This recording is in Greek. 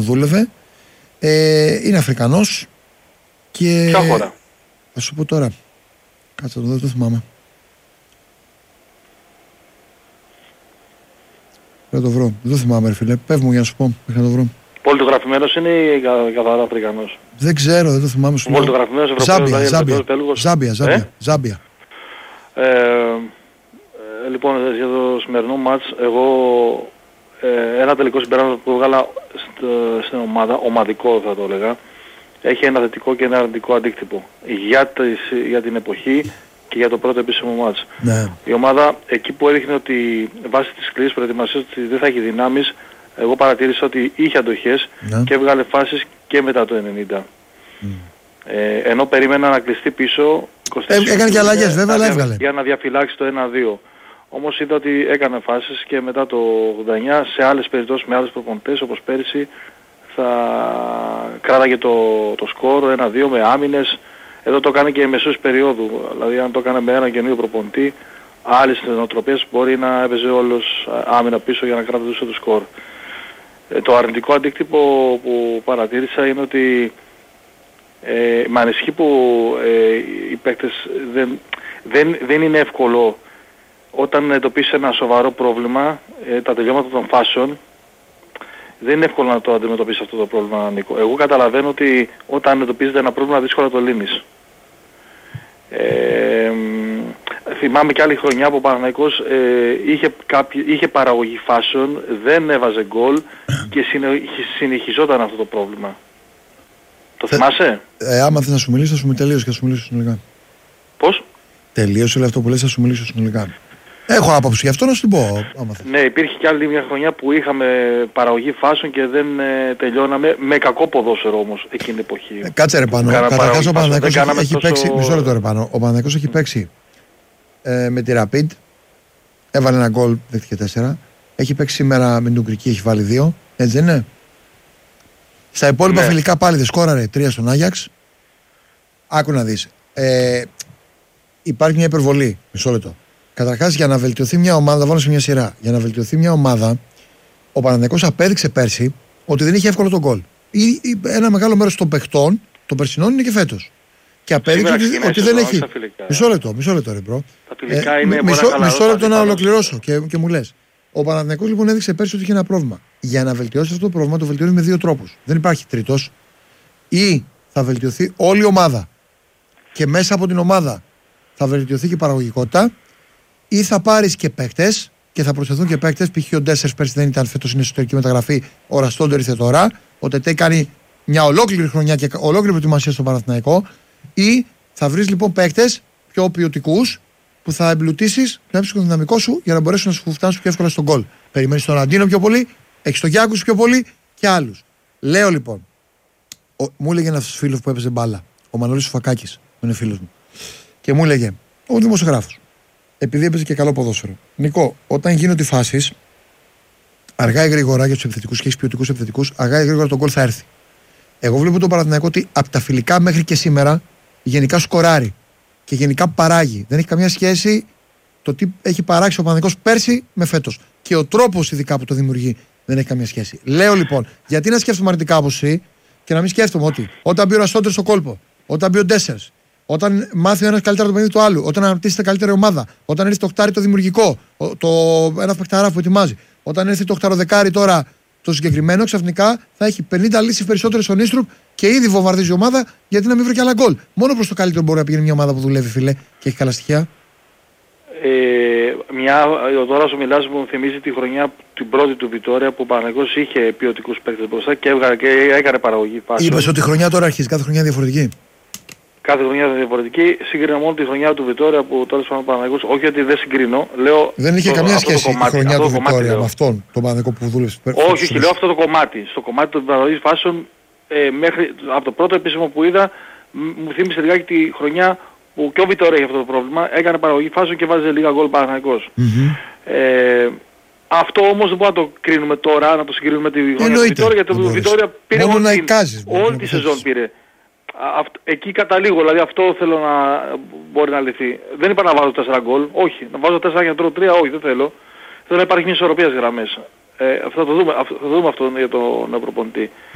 δούλευε. Είναι Αφρικανός και... Ποια χώρα? Θα σου πω τώρα. Κάτσε εδώ, δεν το θυμάμαι. Πρέπει να το βρω. Δεν το θυμάμαι, ρε φίλε. Πες μου για να σου πω. Πρέπει να το βρω. Πολιτογραφημένος είναι ή καθαρά Αφρικανός? Δεν ξέρω, δεν το θυμάμαι. Πολιτογραφημένος Ευρωπαίος, Ζάμπια. Λοιπόν, για το σημερινό μάτς, εγώ ένα τελικό συμπέρασμα που έβγαλα στην ομάδα, ομαδικό θα το έλεγα, έχει ένα θετικό και ένα αρνητικό αντίκτυπο για την εποχή και για το πρώτο επίσημο μάτς. Ναι. Η ομάδα εκεί που έδειχνε ότι βάσει της σκληρής προετοιμασίας ότι δεν θα έχει δυνάμεις, εγώ παρατήρησα ότι είχε αντοχές και έβγαλε φάσεις και μετά το 90. Ενώ περίμενα να κλειστεί πίσω, έκανε και αλλαγές βέβαια, αλλά έβγαλε. Για να διαφυλάξει το 1-2. Όμως είδα ότι έκανε φάσεις και μετά το 89 σε άλλες περιπτώσεις με άλλους προπονητές όπως πέρυσι θα κράταγε το σκορ 1-2 με άμυνες. Εδώ το έκανε και μεσούς περίοδου, δηλαδή αν το έκανε με ένα καινούριο προπονητή άλλες νοοτροπίες μπορεί να έπαιζε όλος άμυνα πίσω για να κρατούσε το σκορ. Το αρνητικό αντίκτυπο που παρατήρησα είναι ότι με ανησυχεί που οι παίκτες δεν είναι εύκολο όταν εντοπίσεις ένα σοβαρό πρόβλημα, τα τελειώματα των φάσεων, δεν είναι εύκολο να το αντιμετωπίσεις αυτό το πρόβλημα, Νίκο. Εγώ καταλαβαίνω ότι όταν εντοπίζεται ένα πρόβλημα δύσκολα το λύνεις. Θυμάμαι και άλλη χρονιά που ο Παναθηναϊκός είχε παραγωγή φάσεων, δεν έβαζε γκολ και συνεχιζόταν αυτό το πρόβλημα. Το θυμάσαι? Άμα θες να σου μιλήσω, θα σου τελείωσε και θα σου μιλήσω συνολικά. Πώς? Τελείωσε όλο αυτό που λες, θα σου μιλήσω συνολικά. Έχω άποψη γι' αυτό να σου την πω. Ναι, υπήρχε και άλλη μια χρονιά που είχαμε παραγωγή φάσεων και δεν τελειώναμε με κακό ποδόσφαιρο όμως εκείνη την εποχή. Κάτσε ρε Πάνο, καταρχάς ο Παναθηναϊκός έχει παίξει, μισό λεπτό ρε Πάνο, ο Παναθηναϊκός έχει παίξει με τη Rapid, έβαλε ένα γκολ, δέχτηκε 4, έχει παίξει σήμερα με την Ουγγρική, έχει βάλει 2, έτσι δεν είναι? Στα υπόλοιπα φιλικά πάλι δεν σκόραρε 3 στον Άγιαξ. Άκου να δεις. Υπάρχει μια υπερβολή, μισό λεπτό. Καταρχάς, για να βελτιωθεί μια ομάδα, θα βάλω σε μια σειρά. Για να βελτιωθεί μια ομάδα, ο Παναθηναϊκός απέδειξε πέρσι ότι δεν είχε εύκολο τον γκολ. Ένα μεγάλο μέρος των παιχτών, των περσινών, είναι και φέτος. Και απέδειξε ότι δεν έχει. Μισό λεπτό, ρε μπρο. Μισό λεπτό να ολοκληρώσω και μου λες. Ο Παναθηναϊκός λοιπόν έδειξε πέρσι ότι είχε ένα πρόβλημα. Για να βελτιώσει αυτό το πρόβλημα, το βελτιώνει με 2 τρόπους. Δεν υπάρχει τρίτος. Ή θα βελτιωθεί όλη η ομάδα και μέσα από την ομάδα θα βελτιωθεί και η παραγωγικότητα, ή θα πάρεις και παίκτες και θα προσθεθούν και παίκτες. Π.χ. ο Ντέσσερς πέρσι δεν ήταν, φέτος είναι εσωτερική μεταγραφή. Ο Ραστόντερ ήρθε τώρα. Ο Τετέ κάνει μια ολόκληρη χρονιά και ολόκληρη προετοιμασία στο Παναθηναϊκό. Ή θα βρεις λοιπόν παίκτες πιο ποιοτικούς που θα εμπλουτίσεις το δυναμικό σου για να μπορέσουν να σου φτάσουν πιο εύκολα στον γκολ. Περιμένεις τον Αντίνο πιο πολύ, έχεις τον Γιάκους πιο πολύ και άλλους. Λέω λοιπόν, μου έλεγε ένας φίλος που έπαιζε μπάλα, ο Μανώλης Φακάκης, που είναι φίλος μου, και μου έλεγε, ο δημοσιογράφος, επειδή έπαιζε και καλό ποδόσφαιρο, Νικό, όταν γίνονται οι φάσεις, αργά ή γρήγορα για τους επιθετικούς και έχεις ποιοτικούς επιθετικούς, αργά ή γρήγορα τον γκολ θα έρθει. Εγώ βλέπω τον Παναθηναϊκό ότι από τα φιλικά μέχρι και σήμερα γενικά σκοράρει και γενικά παράγει. Δεν έχει καμία σχέση το τι έχει παράξει ο Παναθηναϊκός πέρσι με φέτος. Και ο τρόπος ειδικά που το δημιουργεί δεν έχει καμία σχέση. Λέω λοιπόν, γιατί να σκέφτομαι αρνητικά όπως εσύ και να μην σκέφτομαι ότι όταν μπει ο Ραστόντερ στο κόλπο, όταν μπει ο Ντέσσερς, όταν μάθει ο ένας καλύτερα το παιχνίδι του άλλου, όταν αναπτύσσεται καλύτερη ομάδα, όταν έρθει το οχτάρι το δημιουργικό, ένα παιχταρά που ετοιμάζει, όταν έρθει το οχταροδεκάρι τώρα το συγκεκριμένο, ξαφνικά θα έχει 50 λύσεις περισσότερες στον Ίστρουπ και ήδη βομβαρδίζει η ομάδα, γιατί να μην βρει κι άλλα γκολ. Μόνο προς το καλύτερο μπορεί να πηγαίνει μια ομάδα που δουλεύει, φίλε, και έχει καλά στοιχεία. Τώρα σου μιλάς μου θυμίζει τη χρονιά την πρώτη του Βιτόρια που ο Παναθηναϊκός είχε ποιοτικούς παίκτες μπροστά και έκανε παραγωγή φάσεων. Είπες ότι η χρονιά τώρα αρχίζει, κάθε χρονιά διαφορετική. Κάθε χρονιά είναι διαφορετική. Σύγκρινα μόνο τη χρονιά του Βιτόρια που τώρα στον Παναθηναϊκός, όχι ότι δεν συγκρινώ, λέω. Δεν είχε καμία σχέση η χρονιά του Βιτόρια με αυτόν τον Παναθηναϊκό που δούλεψε. Όχι, λέω αυτό το κομμάτι. Στο κομμάτι των παραγωγής φάσεων, από το πρώτο επίσημο που είδα, μου θύμισε λιγάκι τη χρονιά που και ο Βιτόρια είχε αυτό το πρόβλημα. Έκανε παραγωγή φάσεων και βάζε λίγα γκολ Παναθηναϊκός. Αυτό όμως δεν μπορούμε να το κρίνουμε τώρα, να το συγκρίνουμε με τη χρονιά του Βιτόρια, γιατί το Βιτόρια πήρε όλη τη σεζόν πήρε. Εκεί καταλήγω, δηλαδή αυτό θέλω να μπορεί να λυθεί. Δεν είπα να βάζω 4 γκολ, όχι. Να βάζω 4 για να τρώω 3, όχι, δεν θέλω. Θέλω να υπάρχει μια ισορροπία στις γραμμές. Θα το δούμε αυτό για τον προπονητή.